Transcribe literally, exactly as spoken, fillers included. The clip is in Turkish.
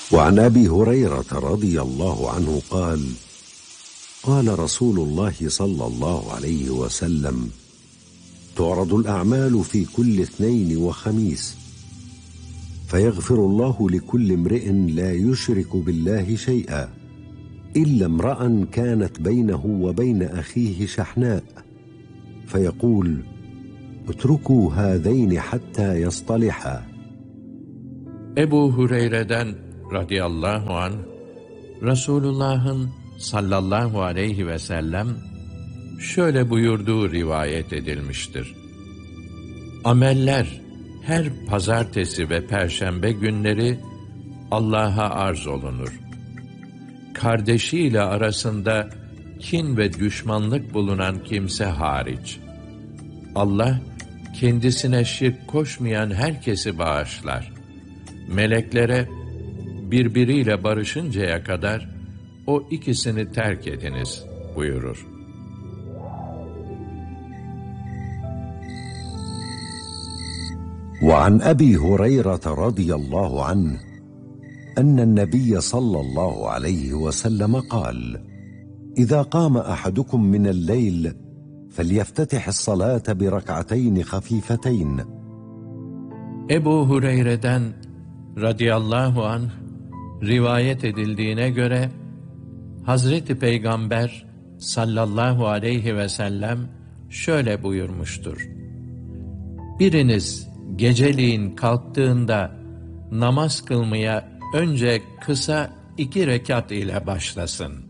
وعن أبي هريرة رضي الله عنه قال: قال رسول الله صلى الله عليه وسلم: تعرض الأعمال في كل اثنين وخميس، فيغفر الله لكل امرئ لا يشرك بالله شيئا إلا امرأ كانت beynehu وبين أخيه شحناء، فيقول: اتركوا هذين حتى يصطلحا. Ebu Hureyre'den radıyallahu anh, Resulullah'ın sallallahu aleyhi ve sellem şöyle buyurduğu rivayet edilmiştir: Ameller her pazartesi ve perşembe günleri Allah'a arz olunur. Kardeşiyle arasında kin ve düşmanlık bulunan kimse hariç. Allah kendisine şirk koşmayan herkesi bağışlar. Meleklere birbiriyle barışıncaya kadar o ikisini terk ediniz buyurur. وعن أبي هريرة رضي الله عنه أن النبي صلى الله عليه وسلم قال: إذا قام أحدكم من الليل فليفتتح الصلاة بركعتين خفيفتين. Ebu Hureyre'den radıyallahu anh rivayet edildiğine göre Hazreti Peygamber sallallahu aleyhi ve sellem şöyle buyurmuştur: Biriniz geceliğin kalktığında namaz kılmaya önce kısa iki rekat ile başlasın.